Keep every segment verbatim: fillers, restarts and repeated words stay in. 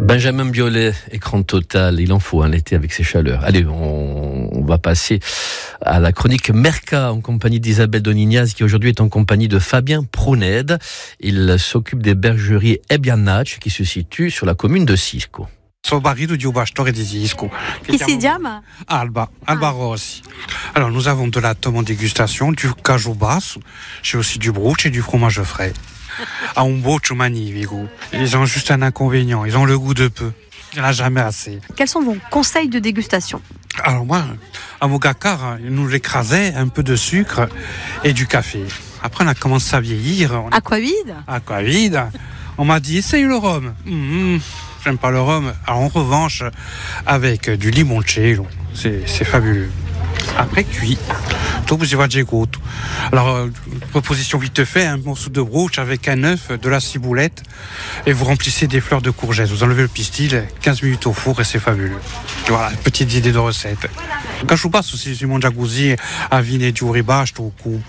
Benjamin Biolay, écran total, il en faut un l'été avec ses chaleurs. Allez, on, on va passer à la chronique Merca en compagnie d'Isabelle Donignaz qui aujourd'hui est en compagnie de Fabien Pruned. Il s'occupe des bergeries Ebbianach qui se situent sur la commune de Sisco. Sono barito di Ubastore di Sisco. Qui si chiama Alba, Alba ah. Rossi. Alors nous avons de la tome en dégustation, du cajou basso, j'ai aussi du brooch et du fromage frais. À un brooch magnifico. Ils ont juste un inconvénient, ils ont le goût de peu. Il n'y en a jamais assez. Quels sont vos conseils de dégustation ? Alors moi, à Mogacar, ils nous écrasaient un peu de sucre et du café. Après on a commencé à vieillir. On... Aquavide Aquavide. On m'a dit, essaye le rhum. Mmh, j'aime pas le rhum. Alors en revanche, avec du limoncello, c'est, c'est fabuleux. Après cuit, tout vous y va de goût. Alors, euh, proposition vite fait, un morceau de brooch avec un œuf, de la ciboulette, et vous remplissez des fleurs de courgette. Vous enlevez le pistil, quinze minutes au four et c'est fabuleux. Voilà, petite idée de recette. Quand je passe aussi sur mon jacuzzi, à viner du ribasto,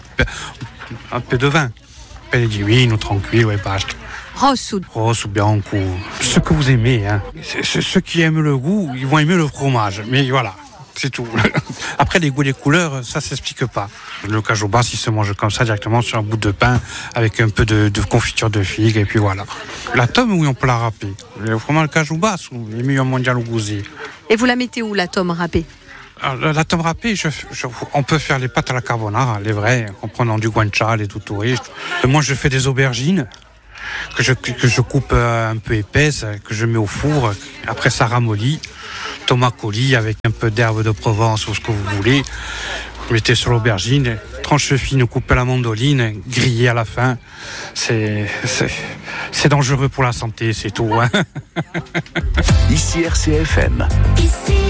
un peu de vin, pelle di vino, tranquille, ouais, basta. Rosso. Rosso, bianco, ce que vous aimez. Hein. C'est, c'est, ceux qui aiment le goût, ils vont aimer le fromage. Mais voilà, c'est tout. Après, les goûts et les couleurs, ça ne s'explique pas. Le cajou basse, il se mange comme ça directement sur un bout de pain avec un peu de, de confiture de figue et puis voilà. La tome, oui, on peut la râper. Le fromage cajou basse, il est meilleur mondial au gousier. Et vous la mettez où, la tome râpée ? Alors, la tome râpée, je, je, on peut faire les pâtes à la carbonara, les vraies, en prenant du guanciale et tout touriste. Moi, je fais des aubergines que je, que je coupe un peu épaisses, que je mets au four. Après, ça ramollit. Tomate coulis avec un peu d'herbe de Provence ou ce que vous voulez. Vous mettez sur l'aubergine, tranche fine, coupez la mandoline, grillez à la fin. C'est, c'est, c'est dangereux pour la santé, c'est tout. Hein. Ici R C F M. Ici